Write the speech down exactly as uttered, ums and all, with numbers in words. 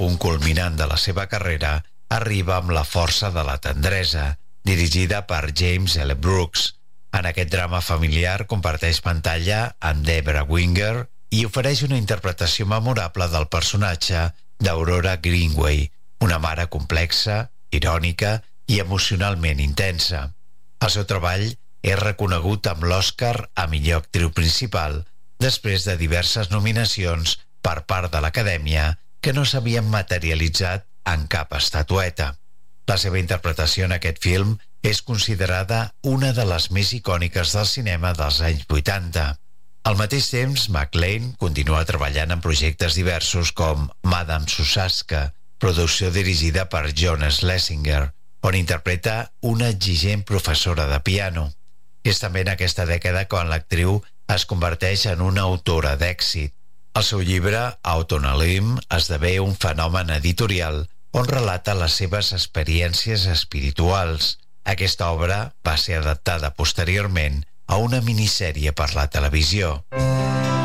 punt culminant de la seva carrera, arriba amb La força de la tendresa, dirigida per James L. Brooks. En aquest drama familiar comparteix pantalla amb Debra Winger i ofereix una interpretació memorable del personatge d'Aurora Greenway, una mare complexa, irònica i emocionalment intensa. El seu treball és reconegut amb l'Oscar a millor actriu principal, després de diverses nominacions per part de l'Acadèmia que no s'havien materialitzat en cap estatueta. La seva interpretació en aquest film és considerada una de les més icòniques del cinema dels anys vuitanta. Al mateix temps, MacLaine continua treballant en projectes diversos com Madame Susaska, producció dirigida per John Schlesinger, on interpreta una exigent professora de piano. És també en aquesta dècada quan l'actriu es converteix en una autora d'èxit. El seu llibre, Out on a Limb, esdevé un fenomen editorial on relata les seves experiències espirituals. Aquesta obra va ser adaptada posteriorment a una minissèrie per la televisió.